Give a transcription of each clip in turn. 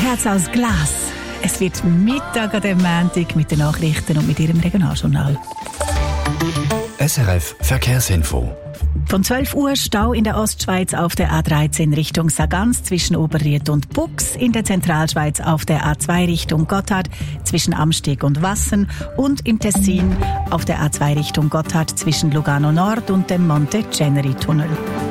Herz aus Glas. Es wird Mittag an dem Montag mit den Nachrichten und mit Ihrem Regionaljournal. SRF Verkehrsinfo. Von 12 Uhr Stau in der Ostschweiz auf der A13 Richtung Sargans zwischen Oberried und Bux, in der Zentralschweiz auf der A2 Richtung Gotthard zwischen Amsteg und Wassen und im Tessin auf der A2 Richtung Gotthard zwischen Lugano Nord und dem Monte Ceneri Tunnel.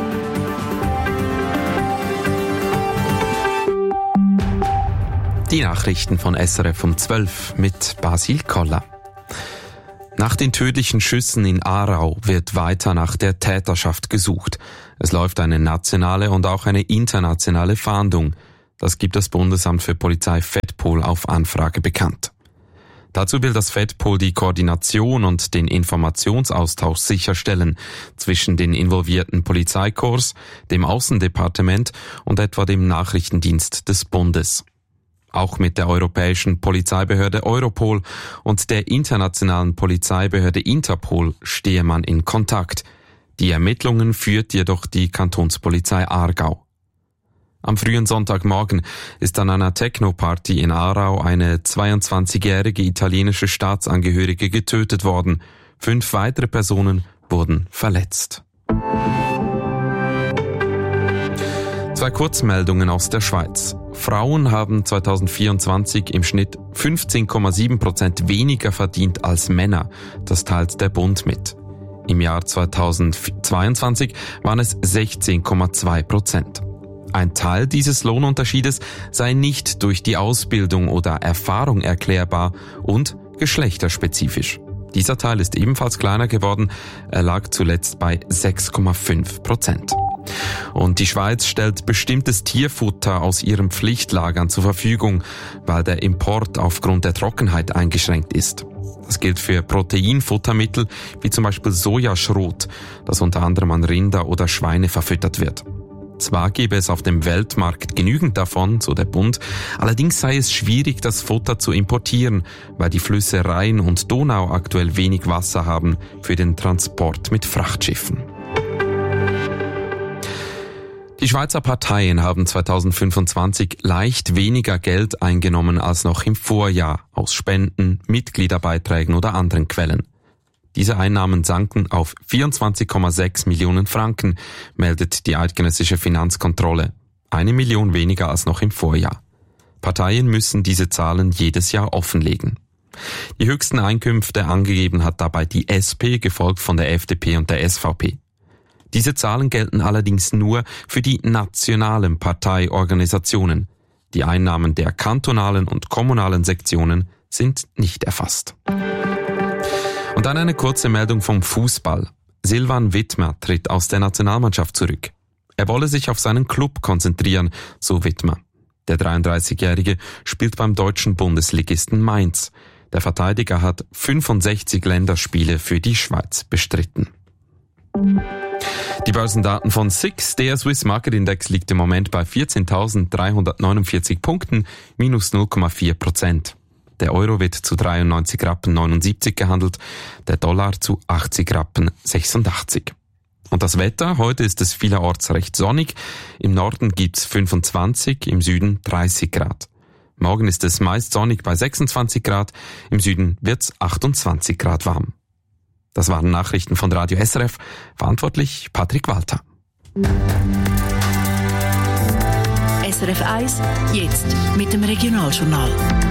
Die Nachrichten von SRF um 12 mit Basil Koller. Nach den tödlichen Schüssen in Aarau wird weiter nach der Täterschaft gesucht. Es läuft eine nationale und auch eine internationale Fahndung. Das gibt das Bundesamt für Polizei FEDPOL auf Anfrage bekannt. Dazu will das FEDPOL die Koordination und den Informationsaustausch sicherstellen zwischen den involvierten Polizeikorps, dem Außendepartement und etwa dem Nachrichtendienst des Bundes. Auch mit der europäischen Polizeibehörde Europol und der internationalen Polizeibehörde Interpol stehe man in Kontakt. Die Ermittlungen führt jedoch die Kantonspolizei Aargau. Am frühen Sonntagmorgen ist an einer Techno-Party in Aarau eine 22-jährige italienische Staatsangehörige getötet worden. 5 weitere Personen wurden verletzt. 2 Kurzmeldungen aus der Schweiz. Frauen haben 2024 im Schnitt 15,7% weniger verdient als Männer. Das teilt der Bund mit. Im Jahr 2022 waren es 16,2%. Ein Teil dieses Lohnunterschiedes sei nicht durch die Ausbildung oder Erfahrung erklärbar und geschlechterspezifisch. Dieser Teil ist ebenfalls kleiner geworden, er lag zuletzt bei 6,5%. Und die Schweiz stellt bestimmtes Tierfutter aus ihren Pflichtlagern zur Verfügung, weil der Import aufgrund der Trockenheit eingeschränkt ist. Das gilt für Proteinfuttermittel wie zum Beispiel Sojaschrot, das unter anderem an Rinder oder Schweine verfüttert wird. Zwar gäbe es auf dem Weltmarkt genügend davon, so der Bund, allerdings sei es schwierig, das Futter zu importieren, weil die Flüsse Rhein und Donau aktuell wenig Wasser haben für den Transport mit Frachtschiffen. Die Schweizer Parteien haben 2025 leicht weniger Geld eingenommen als noch im Vorjahr aus Spenden, Mitgliederbeiträgen oder anderen Quellen. Diese Einnahmen sanken auf 24,6 Millionen Franken, meldet die eidgenössische Finanzkontrolle. 1 Million weniger als noch im Vorjahr. Parteien müssen diese Zahlen jedes Jahr offenlegen. Die höchsten Einkünfte angegeben hat dabei die SP, gefolgt von der FDP und der SVP. Diese Zahlen gelten allerdings nur für die nationalen Parteiorganisationen. Die Einnahmen der kantonalen und kommunalen Sektionen sind nicht erfasst. Und dann eine kurze Meldung vom Fußball. Silvan Wittmer tritt aus der Nationalmannschaft zurück. Er wolle sich auf seinen Club konzentrieren, so Wittmer. Der 33-Jährige spielt beim deutschen Bundesligisten Mainz. Der Verteidiger hat 65 Länderspiele für die Schweiz bestritten. Die Börsendaten von SIX, der Swiss Market Index, liegt im Moment bei 14.349 Punkten, minus 0,4%. Der Euro wird zu 93,79 Rappen gehandelt, der Dollar zu 80,86 Rappen. Und das Wetter, heute ist es vielerorts recht sonnig, im Norden gibt's 25, im Süden 30 Grad. Morgen ist es meist sonnig bei 26 Grad, im Süden wird's 28 Grad warm. Das waren Nachrichten von Radio SRF, verantwortlich Patrick Walter. SRF 1, jetzt mit dem Regionaljournal.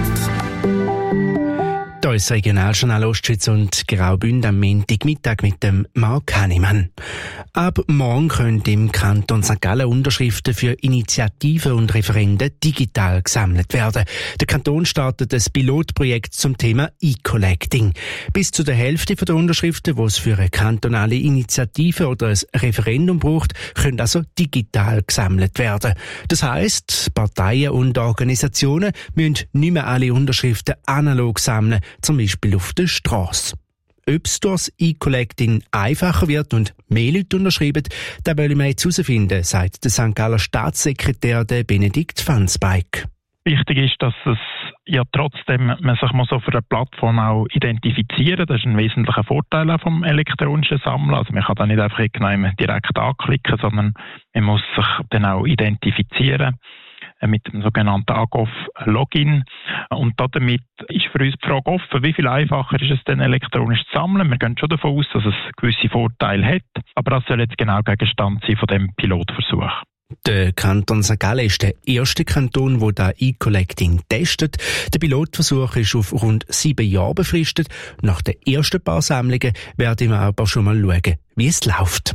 Hier ist das Regionaljournal Ostschweiz und Graubünden am Montagmittag mit dem Marc Hannemann. Ab morgen können im Kanton St. Gallen Unterschriften für Initiativen und Referenden digital gesammelt werden. Der Kanton startet ein Pilotprojekt zum Thema E-Collecting. Bis zu der Hälfte der Unterschriften, die es für eine kantonale Initiative oder ein Referendum braucht, können also digital gesammelt werden. Das heisst, Parteien und Organisationen müssen nicht mehr alle Unterschriften analog sammeln, zum Beispiel auf der Strasse. Ob es durch das E-Collecting einfacher wird und mehr Leute unterschreiben, das wollen wir jetzt herausfinden, sagt der St. Galler Staatssekretär Benedikt Fansbeik. Wichtig ist, dass es ja trotzdem man sich muss auf einer Plattform auch identifizieren. Das ist ein wesentlicher Vorteil vom elektronischen Sammeln. Also man kann da nicht einfach direkt anklicken, sondern man muss sich dann auch identifizieren. mit dem sogenannten AGOV-Login. Und damit ist für uns die Frage offen, wie viel einfacher ist es denn elektronisch zu sammeln. Wir gehen schon davon aus, dass es gewisse Vorteile hat, aber das soll jetzt genau Gegenstand sein von dem Pilotversuch. Der Kanton St. Gallen ist der erste Kanton, der das E-Collecting testet. Der Pilotversuch ist auf rund 7 Jahre befristet. Nach den ersten paar Sammlungen werden wir aber schon mal schauen, wie es läuft.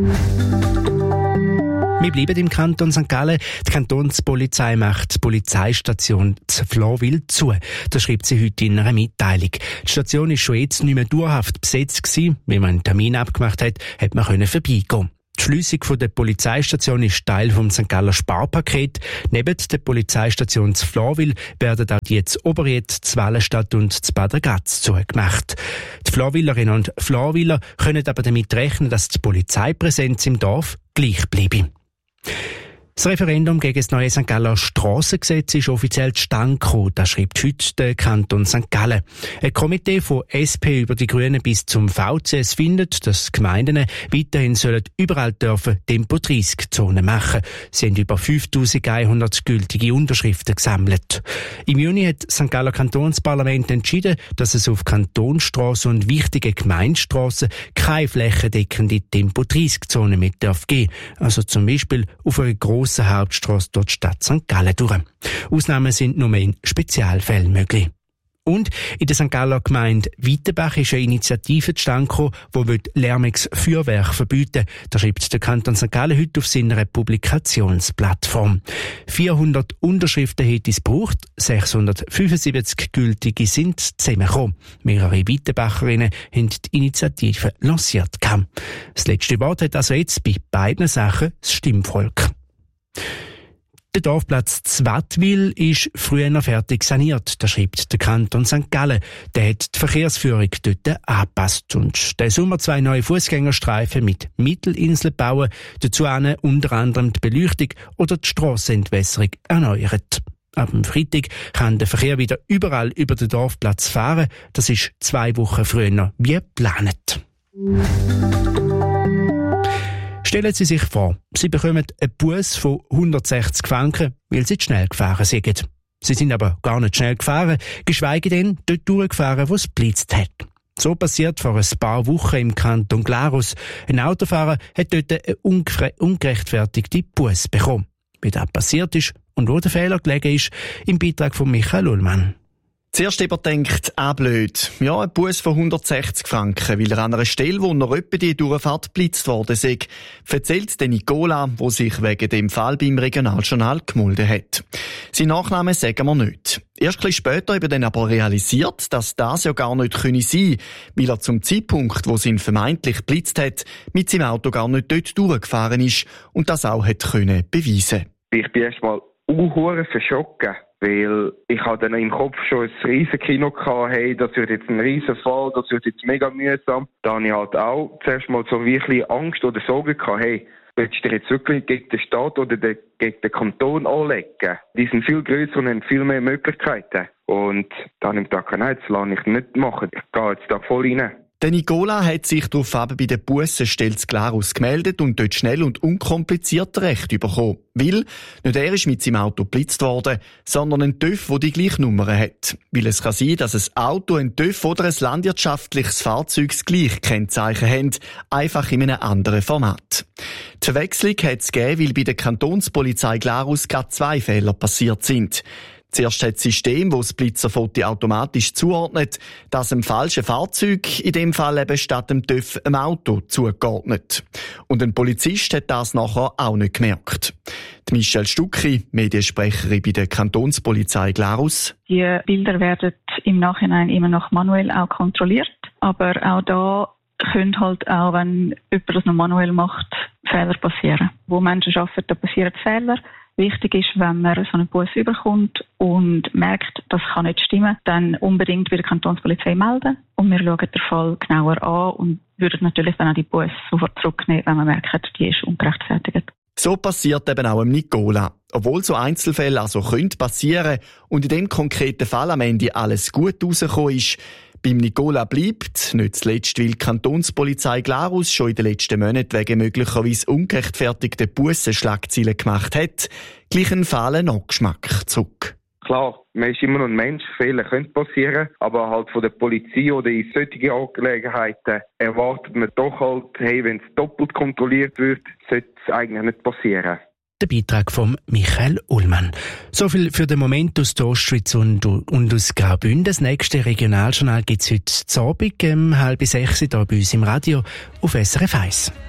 Wir bleiben im Kanton St. Gallen. Die Kantonspolizei macht die Polizeistation zu Florwil zu. Das schreibt sie heute in einer Mitteilung. Die Station ist schon jetzt nicht mehr dauerhaft besetzt gewesen. Wie man einen Termin abgemacht hat, hat man vorbeigehen. Die Schliessung der Polizeistation ist Teil vom St. Galler Sparpaket. Neben der Polizeistation zu Florwil werden auch die zu Oberried, zu Wallenstadt und zu Bad Ragaz zugemacht. Die Florwilerinnen und Florwiler können aber damit rechnen, dass die Polizeipräsenz im Dorf gleich bleibe. Das Referendum gegen das neue St. Galler Strassengesetz ist offiziell zustande gekommen. Das schreibt heute der Kanton St. Gallen. Ein Komitee von SP über die Grünen bis zum VCS findet, dass Gemeinden weiterhin überall dürfen Tempo-30-Zonen machen. Sie haben über 5100 gültige Unterschriften gesammelt. Im Juni hat das St. Galler Kantonsparlament entschieden, dass es auf Kantonsstrassen und wichtige Gemeindestrassen keine flächendeckende Tempo-30-Zone mehr geben darf. Also zum Beispiel auf einer grossen Hauptstrasse durch die Stadt St. Gallen durch. Ausnahmen sind nur in Spezialfällen möglich. Und in der St. Galler Gemeinde Weitenbach ist eine Initiative zustande gekommen, die lärmiges Feuerwerk verbieten. Da schreibt der Kanton St. Gallen heute auf seiner Publikationsplattform. 400 Unterschriften hätte es gebraucht, 675 gültige sind zusammengekommen. Mehrere Weitenbacherinnen haben die Initiative lanciert. Das letzte Wort hat also jetzt bei beiden Sachen das Stimmvolk. Der Dorfplatz Zwattwil ist früher noch fertig saniert, das schreibt der Kanton St. Gallen. Der hat die Verkehrsführung dort angepasst und der Sommer 2 neue Fußgängerstreifen mit Mittelinseln bauen, dazu unter anderem die Beleuchtung oder die Strassenentwässerung erneuert. Ab dem Freitag kann der Verkehr wieder überall über den Dorfplatz fahren. Das ist 2 Wochen früher wie geplant. Stellen Sie sich vor, Sie bekommen einen Buß von 160 Franken, weil Sie zu schnell gefahren sind. Sie sind aber gar nicht schnell gefahren, geschweige denn dort durchgefahren, wo es blitzt hat. So passiert vor ein paar Wochen im Kanton Glarus. Ein Autofahrer hat dort eine ungerechtfertigte Buß bekommen. Wie das passiert ist und wo der Fehler gelegen ist, im Beitrag von Michael Ullmann. Zuerst denkt, blöd. Ja, ein Buß von 160 Franken, weil er an einer Stelle, wo noch etwa die Durchfahrt blitzt worden sei, erzählt der Nicola, der sich wegen dem Fall beim Regionaljournal gemolden hat. Sein Nachname sagen wir nicht. Erst ein bisschen später eben dann aber realisiert, dass das ja gar nicht sein könne, weil er zum Zeitpunkt, wo es ihn vermeintlich blitzt hat, mit seinem Auto gar nicht dort durchgefahren ist und das auch hat können beweisen. Ich bin erst mal verschockt. Weil ich hatte dann im Kopf schon ein riesen Kino gehabt, hey, das wird jetzt ein riesen Fall, das wird jetzt mega mühsam. Da habe ich halt auch zuerst mal so wirklich Angst oder Sorge gehabt, hey, willst du dir jetzt wirklich gegen den Staat oder gegen den Kanton anlegen? Die sind viel grösser und haben viel mehr Möglichkeiten. Und dann habe ich gedacht, nein, das lasse ich nicht machen. Ich gehe jetzt da voll rein. Der Nicola hat sich daraufhin bei der Bussenstelle zu Glarus gemeldet und dort schnell und unkompliziert Recht bekommen. Weil nicht er ist mit seinem Auto geblitzt worden, sondern ein TÜV, der die gleiche Nummer hat. Weil es kann sein, dass ein Auto, ein TÜV oder ein landwirtschaftliches Fahrzeug das gleiche Kennzeichen haben, einfach in einem anderen Format. Die Verwechslung hat es gegeben, weil bei der Kantonspolizei Glarus gerade 2 Fehler passiert sind. Zuerst hat das System, das das Blitzerfoto automatisch zuordnet, das einem falschen Fahrzeug, in dem Fall eben statt dem TÜV, einem Auto zugeordnet. Und ein Polizist hat das nachher auch nicht gemerkt. Die Michelle Stucki, Mediensprecherin bei der Kantonspolizei Glarus. Die Bilder werden im Nachhinein immer noch manuell auch kontrolliert, aber auch da können halt auch, wenn jemand das noch manuell macht, Fehler passieren. Wo Menschen arbeiten, da passieren Fehler. Wichtig ist, wenn man so einen Buß überkommt und merkt, das kann nicht stimmen, dann unbedingt bei der Kantonspolizei melden und wir schauen den Fall genauer an und würden natürlich dann auch die Buß sofort zurücknehmen, wenn man merkt, die ist ungerechtfertigt. So passiert eben auch im Nicola. Obwohl so Einzelfälle also passieren können und in dem konkreten Fall am Ende alles gut rausgekommen ist, beim Nicola bleibt, nicht zuletzt, weil die Kantonspolizei Glarus schon in den letzten Monaten wegen möglicherweise ungerechtfertigten Bussen Schlagzeilen gemacht hat, gleich einen fahlen Nachgeschmack zurück. Klar, man ist immer noch ein Mensch, Fehler können passieren, aber halt von der Polizei oder in solchen Angelegenheiten erwartet man doch halt, hey, wenn es doppelt kontrolliert wird, sollte es eigentlich nicht passieren. Der Beitrag von Michael Ullmann. So viel für den Moment aus der Ostschweiz und aus Graubünden. Das nächste Regionaljournal gibt es heute Abend um 5:30 hier bei uns im Radio auf SRF 1.